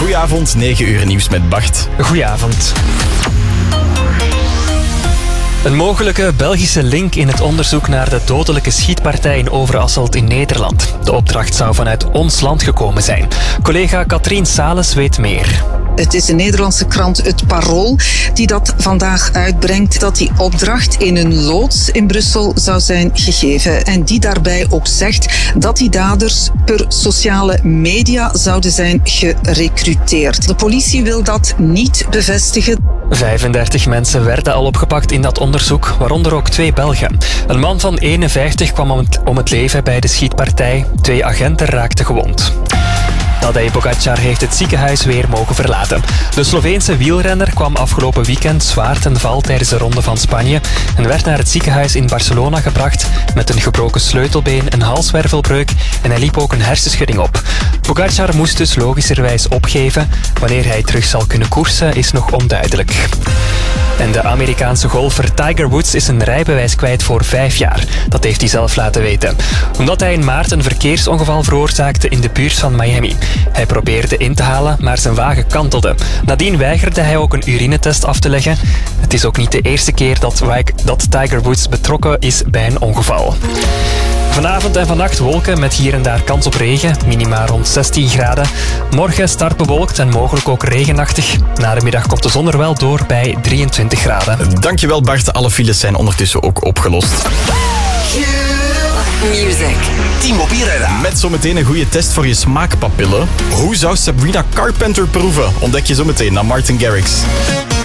Goedenavond, 9 uur nieuws met Bart. Goedenavond. Een mogelijke Belgische link in het onderzoek naar de dodelijke schietpartij in Overasselt in Nederland. De opdracht zou vanuit ons land gekomen zijn. Collega Katrien Sales weet meer. Het is de Nederlandse krant Het Parool die dat vandaag uitbrengt, dat die opdracht in een loods in Brussel zou zijn gegeven. En die daarbij ook zegt dat die daders per sociale media zouden zijn gerecruiteerd. De politie wil dat niet bevestigen. 35 mensen werden al opgepakt in dat onderzoek, waaronder ook 2 Belgen. Een man van 51 kwam om het leven bij de schietpartij. 2 agenten raakten gewond. Tadej Pogačar heeft het ziekenhuis weer mogen verlaten. De Sloveense wielrenner kwam afgelopen weekend zwaar ten val tijdens de Ronde van Spanje en werd naar het ziekenhuis in Barcelona gebracht met een gebroken sleutelbeen, een halswervelbreuk en hij liep ook een hersenschudding op. Pogačar moest dus logischerwijs opgeven. Wanneer hij terug zal kunnen koersen is nog onduidelijk. En de Amerikaanse golfer Tiger Woods is een rijbewijs kwijt voor 5 jaar. Dat heeft hij zelf laten weten. Omdat hij in maart een verkeersongeval veroorzaakte in de buurt van Miami. Hij probeerde in te halen, maar zijn wagen kantelde. Nadien weigerde hij ook een urinetest af te leggen. Het is ook niet de eerste keer dat Tiger Woods betrokken is bij een ongeval. Vanavond en vannacht wolken met hier en daar kans op regen, minima rond 16 graden. Morgen start bewolkt en mogelijk ook regenachtig. Na de middag komt de zon er wel door bij 23 graden. Dankjewel Bart, alle files zijn ondertussen ook opgelost. Music. T-Mobile Radar. Met zometeen een goede test voor je smaakpapillen. Hoe zou Sabrina Carpenter proeven? Ontdek je zometeen naar Martin Garrix.